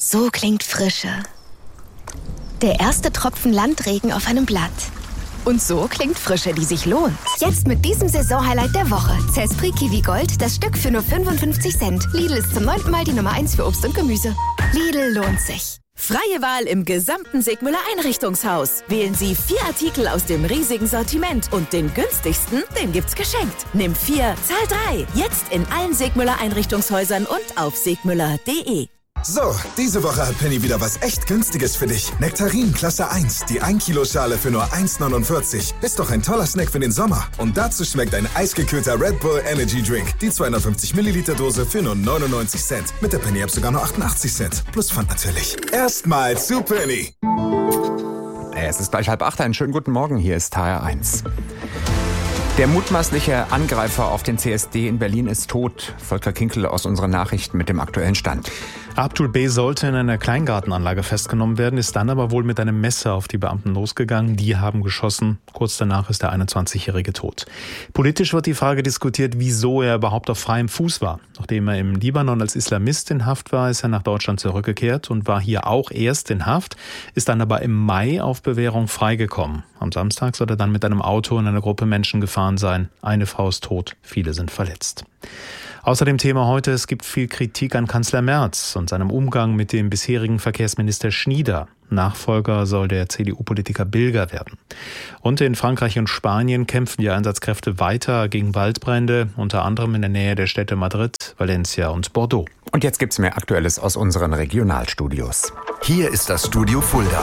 So klingt Frische. Der erste Tropfen Landregen auf einem Blatt. Und so klingt Frische, die sich lohnt. Jetzt mit diesem Saisonhighlight der Woche. Zespri Kiwi Gold, das Stück für nur 55 Cent. Lidl ist zum 9. Mal die Nummer 1 für Obst und Gemüse. Lidl lohnt sich. Freie Wahl im gesamten Sigmüller Einrichtungshaus. Wählen Sie 4 Artikel aus dem riesigen Sortiment und den günstigsten, den gibt's geschenkt. Nimm 4, zahl 3. Jetzt in allen Sigmüller Einrichtungshäusern und auf sigmüller.de. So, diese Woche hat Penny wieder was echt Günstiges für dich. Nektarin Klasse 1, die 1 Kilo Schale für nur 1,49. Ist doch ein toller Snack für den Sommer. Und dazu schmeckt ein eisgekühlter Red Bull Energy Drink. Die 250 Milliliter Dose für nur 99 Cent. Mit der Penny-App sogar nur 88 Cent. Plus Pfand natürlich. Erstmal zu Penny. Es ist gleich 7:30. Einen schönen guten Morgen. Hier ist HR1. Der mutmaßliche Angreifer auf den CSD in Berlin ist tot. Volker Kinkel aus unseren Nachrichten mit dem aktuellen Stand. Abdul B. sollte in einer Kleingartenanlage festgenommen werden, ist dann aber wohl mit einem Messer auf die Beamten losgegangen. Die haben geschossen. Kurz danach ist der 21-Jährige tot. Politisch wird die Frage diskutiert, wieso er überhaupt auf freiem Fuß war. Nachdem er im Libanon als Islamist in Haft war, ist er nach Deutschland zurückgekehrt und war hier auch erst in Haft, ist dann aber im Mai auf Bewährung freigekommen. Am Samstag soll er dann mit einem Auto in eine Gruppe Menschen gefahren sein. Eine Frau ist tot, viele sind verletzt. Außerdem Thema heute, es gibt viel Kritik an Kanzler Merz und seinem Umgang mit dem bisherigen Verkehrsminister Schnieder. Nachfolger soll der CDU-Politiker Bilger werden. Und in Frankreich und Spanien kämpfen die Einsatzkräfte weiter gegen Waldbrände, unter anderem in der Nähe der Städte Madrid, Valencia und Bordeaux. Und jetzt gibt's mehr Aktuelles aus unseren Regionalstudios. Hier ist das Studio Fulda.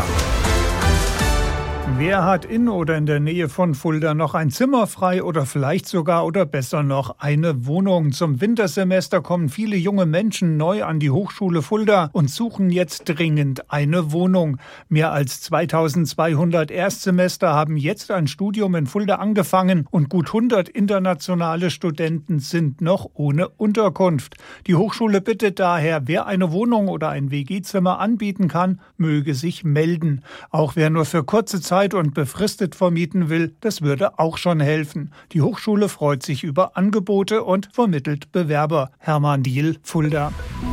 Wer hat in oder in der Nähe von Fulda noch ein Zimmer frei oder vielleicht sogar oder besser noch eine Wohnung? Zum Wintersemester kommen viele junge Menschen neu an die Hochschule Fulda und suchen jetzt dringend eine Wohnung. Mehr als 2200 Erstsemester haben jetzt ein Studium in Fulda angefangen und gut 100 internationale Studenten sind noch ohne Unterkunft. Die Hochschule bittet daher, wer eine Wohnung oder ein WG-Zimmer anbieten kann, möge sich melden. Auch wer nur für kurze Zeit und befristet vermieten will, das würde auch schon helfen. Die Hochschule freut sich über Angebote und vermittelt Bewerber. Hermann Diehl, Fulda.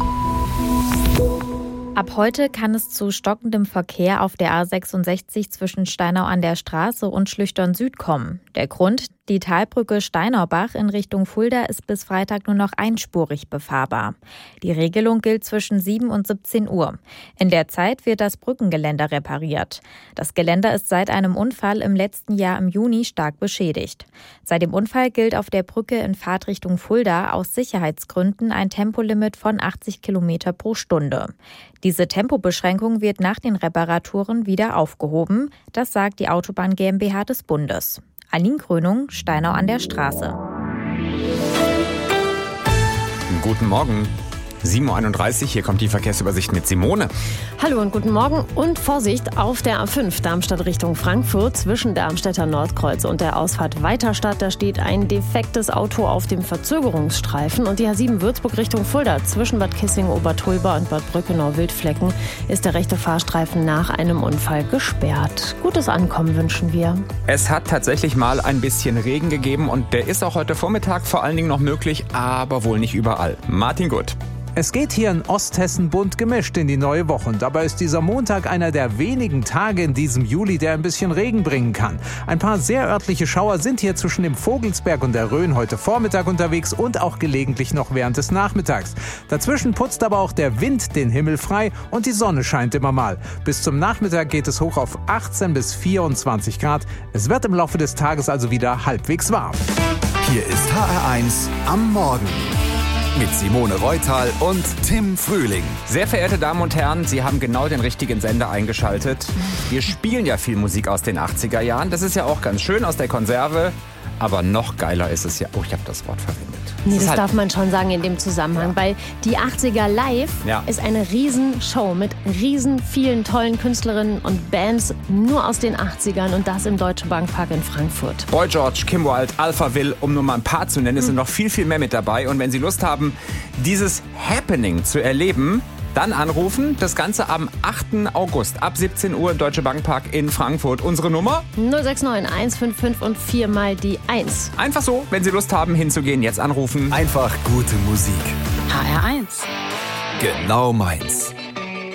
Ab heute kann es zu stockendem Verkehr auf der A66 zwischen Steinau an der Straße und Schlüchtern Süd kommen. Der Grund? Die Talbrücke Steinaubach in Richtung Fulda ist bis Freitag nur noch einspurig befahrbar. Die Regelung gilt zwischen 7 und 17 Uhr. In der Zeit wird das Brückengeländer repariert. Das Geländer ist seit einem Unfall im letzten Jahr im Juni stark beschädigt. Seit dem Unfall gilt auf der Brücke in Fahrtrichtung Fulda aus Sicherheitsgründen ein Tempolimit von 80 Kilometer pro Stunde. Diese Tempobeschränkung wird nach den Reparaturen wieder aufgehoben. Das sagt die Autobahn GmbH des Bundes. Aline Krönung, Steinau an der Straße. Guten Morgen. 7:31 Uhr, hier kommt die Verkehrsübersicht mit Simone. Hallo und guten Morgen und Vorsicht auf der A5 Darmstadt Richtung Frankfurt zwischen Darmstädter Nordkreuz und der Ausfahrt Weiterstadt. Da steht ein defektes Auto auf dem Verzögerungsstreifen und die A7 Würzburg Richtung Fulda zwischen Bad Kissingen, Obertulba und Bad Brückenau-Wildflecken ist der rechte Fahrstreifen nach einem Unfall gesperrt. Gutes Ankommen wünschen wir. Es hat tatsächlich mal ein bisschen Regen gegeben und der ist auch heute Vormittag vor allen Dingen noch möglich, aber wohl nicht überall. Martin Gutt. Es geht hier in Osthessen bunt gemischt in die neue Woche und dabei ist dieser Montag einer der wenigen Tage in diesem Juli, der ein bisschen Regen bringen kann. Ein paar sehr örtliche Schauer sind hier zwischen dem Vogelsberg und der Rhön heute Vormittag unterwegs und auch gelegentlich noch während des Nachmittags. Dazwischen putzt aber auch der Wind den Himmel frei und die Sonne scheint immer mal. Bis zum Nachmittag geht es hoch auf 18 bis 24 Grad. Es wird im Laufe des Tages also wieder halbwegs warm. Hier ist HR1 am Morgen. Mit Simone Reutal und Tim Frühling. Sehr verehrte Damen und Herren, Sie haben genau den richtigen Sender eingeschaltet. Wir spielen ja viel Musik aus den 80er Jahren. Das ist ja auch ganz schön aus der Konserve. Aber noch geiler ist es ja... Oh, ich habe das Wort verwendet. Nee, das darf man schon sagen in dem Zusammenhang, weil die 80er Live ist eine Riesenshow mit riesen vielen tollen Künstlerinnen und Bands nur aus den 80ern und das im Deutsche Bankpark in Frankfurt. Boy George, Kim Wilde, Alphaville, um nur mal ein paar zu nennen, es sind noch viel, viel mehr mit dabei. Und wenn Sie Lust haben, dieses Happening zu erleben, dann anrufen. Das Ganze am 8. August ab 17 Uhr im Deutsche Bankpark in Frankfurt. Unsere Nummer? 069 155 und 4 mal die 1. Einfach so, wenn Sie Lust haben hinzugehen, jetzt anrufen. Einfach gute Musik. HR1. Genau meins.